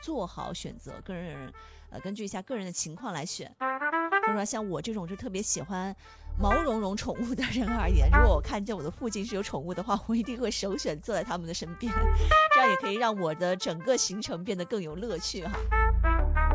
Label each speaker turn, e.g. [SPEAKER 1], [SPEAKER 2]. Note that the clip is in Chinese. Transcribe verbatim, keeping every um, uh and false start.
[SPEAKER 1] 做好选择，个人呃根据一下个人的情况来选。比如说像我这种就特别喜欢毛茸茸宠物的人而言，如果我看见我的附近是有宠物的话，我一定会首选坐在他们的身边，这样也可以让我的整个行程变得更有乐趣哈。